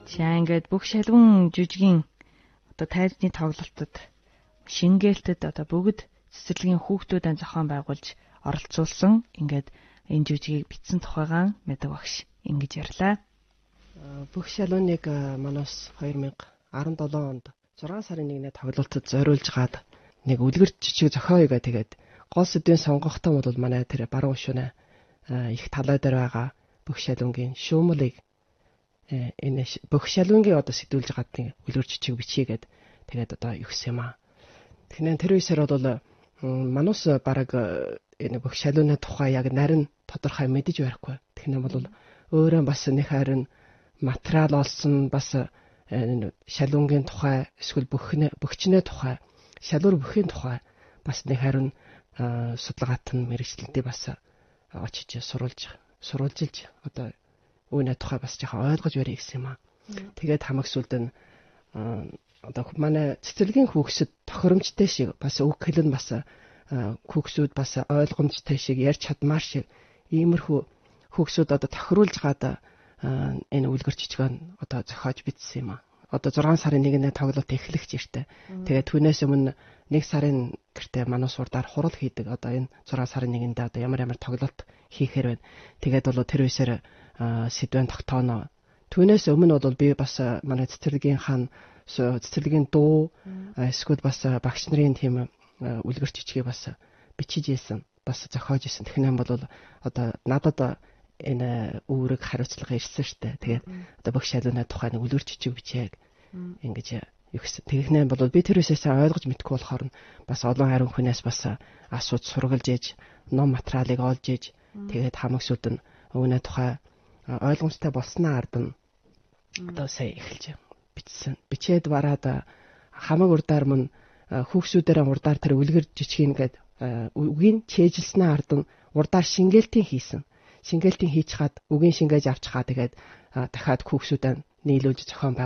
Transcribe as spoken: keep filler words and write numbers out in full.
За ингээд бүх шалгун жүжигийн одоо тайзны тоглолтод шингээлтэд одоо бүгд цэцэрлэгийн хүүхдүүдэн зохион байгуулж оролцуулсан ингээд энэ жүжигийг бичсэн тухайгаан Мэдэг багш ингэж ярьлаа. Бүх шалгуныг манаас хоёр мянга арван долоо онд зургаан сарын нэгний тоглолтод зориулж гад нэг үлгэр жижиг зохиоёгаа тэгээд гол сэдвийн сонгогтой бол манай тэр баруун шөнө их талай дээр байгаа бүх шалгунгийн шүүмлийг энэ бүх шалгунгийн одоо сэтүүлж гад нэг үлгэр жижиг бичээгээд тэгээд одоо өгсөн юм аа. Тэгэхээр тэр үеэр бол манус бараг энэ бүх шалгууны тухай яг нарийн тодорхой мэдэж байхгүй. Тэгэхээр бол өөрөө бас нэг харин материал олсон бас шалгунгийн тухай эсвэл бүхнээ бүгчнээ тухай шалгуур бүхийн тухай бас нэг харин судалгаат нь мэрэгчлэнтэй бас очиж сурулж сурулжилж одоо үүнэ тухай бас жоохон ойлгож барих гэсэн юм аа. Тэгээд хамаг сүлд нь одоо манай цэцэрлэгийн хүүхсэд тохиромжтой шиг бас үг хэлэн бас хүүхсүүд бас ойлгомжтой шиг ярьж чадмаар шиг иймэрхүү хүүхсүүд одоо тохируулж гад энэ үлгэр жижигэн одоо зохиож бичсэн юм аа. Одоо зургаан сарын нэгний тоглолт эхлэх жиртэй. Тэгээд түүнээс өмнө нэг сарын гэртээ манус урдаар хурал хийдэг. Одоо энэ зургаан сарын нэгэндээ одоо ямар ямар тоглолт хийхээр байна. Тэгээд бол тэр үеэр сэдвэн тогтооно. Түүнээс өмнө бол би бас манай цэцэрлэгийн хаан цэцэрлэгийн дуу эсвэл бас багш нарын тийм үлгэр жижигээ бас бичиж ийсэн. Бас зохиож ийсэн. Тэгнэм бол одоо надад энэ үүрэг хариуцлага ирсэн штэ. Тэгээд одоо бүх шалгууны тухай нэг үлгэр жижиг бичээг ингэж югсэн. Тэгэхнээ бол би тэр үсээс ойлгож мэдгүй болохоор бас олон харин хүнээс бас асууж сургалж ээж ном материалыг олж ээж тэгээд хамагсууд нь өвнө тухай ойлгомжтой болсноо ард нь одоо сая эхэлж бичсэн. Бичээд бараад хамаг урдаар мөн хүүхсүүдээр урдаар тэр үлгэр жижиг ингээд үгийн чэйжилснээ ард нь урдаар шингээлтийн хийсэн. Шингээлтийн хийж хаад үгийн шингээж авч хаа тэгээд дахиад хүүхсүүдэн нийлүүлж зохион